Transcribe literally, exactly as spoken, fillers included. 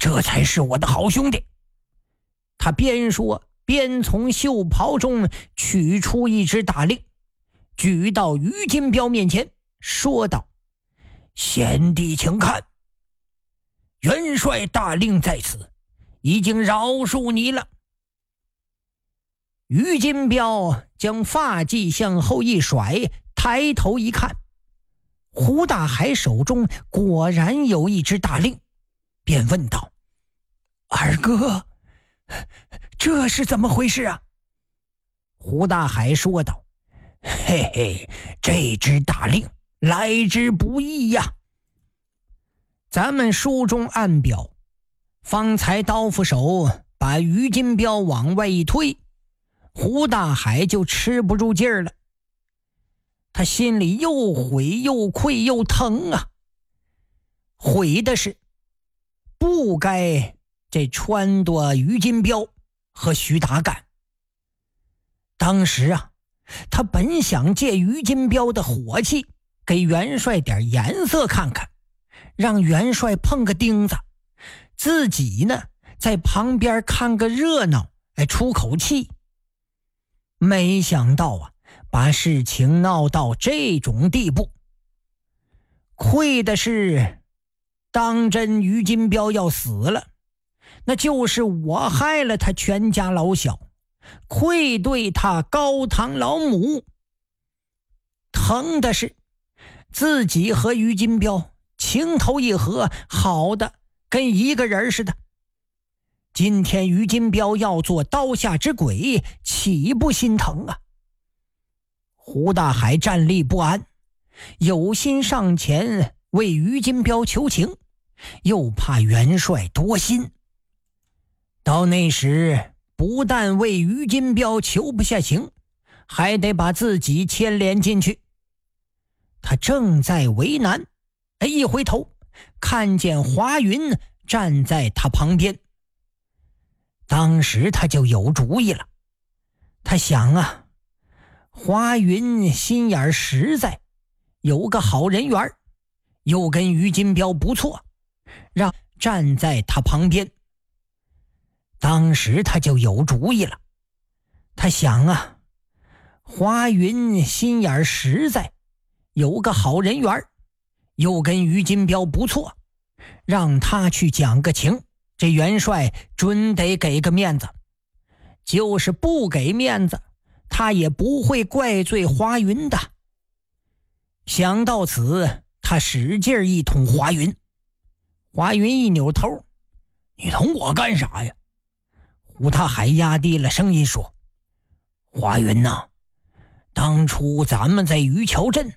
这才是我的好兄弟。他边说边从袖袍中取出一只大令，举到于金彪面前，说道：贤弟请看，元帅大令在此，已经饶恕你了。于金彪将发髻向后一甩，抬头一看，胡大海手中果然有一只大令，便问道：二哥，这是怎么回事啊？胡大海说道：嘿嘿，这只大令来之不易呀。咱们书中暗表，方才刀斧手把于金彪往外一推，胡大海就吃不住劲儿了。他心里又悔又愧又疼啊。悔的是不该这撺掇于金彪和徐达干。当时啊，他本想借于金彪的火气给元帅点颜色看看，让元帅碰个钉子，自己呢在旁边看个热闹，哎，出口气。没想到啊，把事情闹到这种地步。亏的是当真于金彪要死了，那就是我害了他全家老小，愧对他高堂老母。疼的是自己和于金彪情投意合，好的跟一个人似的。今天于金彪要做刀下之鬼，岂不心疼啊？胡大海站立不安，有心上前为于金彪求情，又怕元帅多心。到那时不但为于金彪求不下情，还得把自己牵连进去。他正在为难，一回头看见华云站在他旁边。当时他就有主意了。他想啊，华云心眼实在，有个好人缘，又跟于金彪不错，让站在他旁边。当时他就有主意了。他想啊，华云心眼实在，有个好人缘，又跟于金彪不错，让他去讲个情，这元帅准得给个面子。就是不给面子，他也不会怪罪华云的。想到此，他使劲一捅华云。华云一扭头：你捅我干啥呀？胡大海压低了声音说：华云呐、啊，当初咱们在渔桥镇